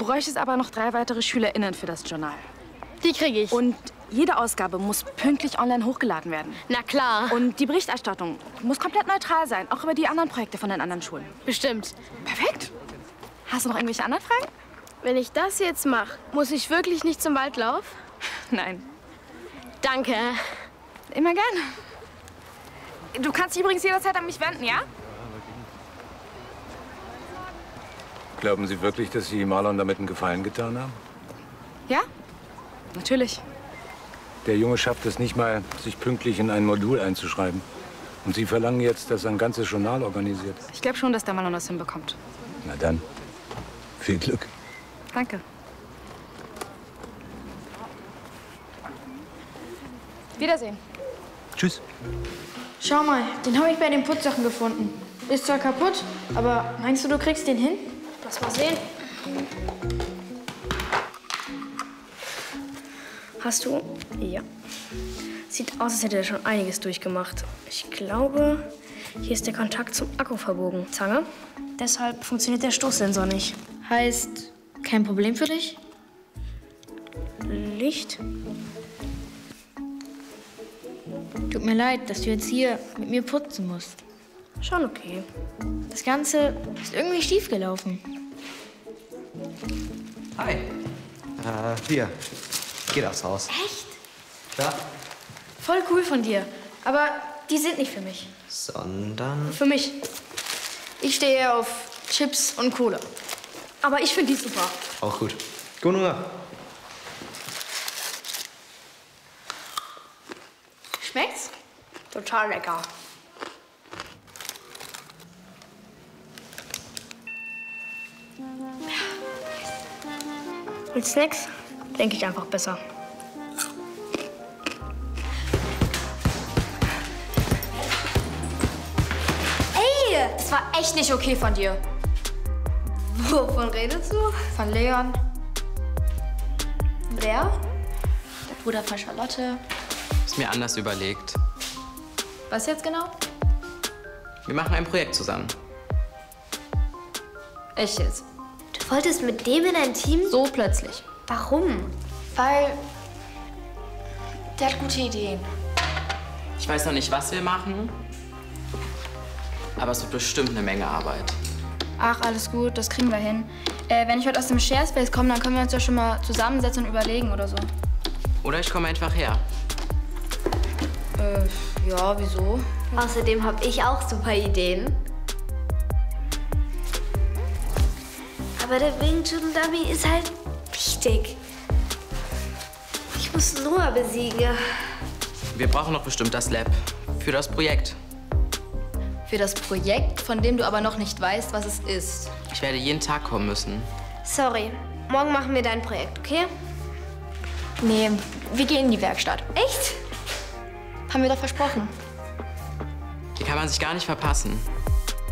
bräuchtest aber noch 3 weitere SchülerInnen für das Journal. Die kriege ich. Und jede Ausgabe muss pünktlich online hochgeladen werden. Na klar. Und die Berichterstattung muss komplett neutral sein, auch über die anderen Projekte von den anderen Schulen. Bestimmt. Perfekt. Hast du noch irgendwelche anderen Fragen? Wenn ich das jetzt mache, muss ich wirklich nicht zum Waldlauf? Nein. Danke. Immer gerne. Du kannst dich übrigens jederzeit an mich wenden, ja? Glauben Sie wirklich, dass Sie Marlon damit einen Gefallen getan haben? Ja, natürlich. Der Junge schafft es nicht mal, sich pünktlich in ein Modul einzuschreiben. Und Sie verlangen jetzt, dass er ein ganzes Journal organisiert. Ich glaube schon, dass der Marlon das hinbekommt. Na dann, viel Glück. Danke. Wiedersehen. Tschüss. Schau mal, den habe ich bei den Putzsachen gefunden. Ist zwar kaputt, aber meinst du, du kriegst den hin? Lass mal sehen. Hast du? Ja. Sieht aus, als hätte er schon einiges durchgemacht. Ich glaube, hier ist der Kontakt zum Akku verbogen. Zange. Deshalb funktioniert der Stoßsensor nicht. Heißt, kein Problem für dich? Licht? Tut mir leid, dass du jetzt hier mit mir putzen musst. Schon okay. Das Ganze ist irgendwie schief gelaufen. Hi. Hier. Geht aufs Haus. Echt? Klar. Voll cool von dir. Aber die sind nicht für mich. Sondern... Für mich. Ich stehe eher auf Chips und Cola. Aber ich finde die super. Auch gut. Guten Hunger. Schmeckt's? Total lecker. Mit Snacks denke ich einfach besser. Ey, das war echt nicht okay von dir. Wovon redest du? Von Leon, Wer? der Bruder von Charlotte. Ist mir anders überlegt. Was jetzt genau? Wir machen ein Projekt zusammen. Echt jetzt? Du wolltest mit dem in ein Team? So plötzlich. Warum? Weil der hat gute Ideen. Ich weiß noch nicht, was wir machen, aber es wird bestimmt eine Menge Arbeit. Ach, alles gut, das kriegen wir hin. Wenn ich heute aus dem Share Space komme, dann können wir uns ja schon mal zusammensetzen und überlegen oder so. Oder ich komme einfach her. Ja, wieso? Außerdem habe ich auch super Ideen. Aber der Wing Chun Dummy ist halt wichtig. Ich muss Noah besiegen. Wir brauchen doch bestimmt das Lab für das Projekt. Für das Projekt, von dem du aber noch nicht weißt, was es ist. Ich werde jeden Tag kommen müssen. Sorry, morgen machen wir dein Projekt, okay? Nee, wir gehen in die Werkstatt. Echt? Haben wir doch versprochen. Hier kann man sich gar nicht verpassen.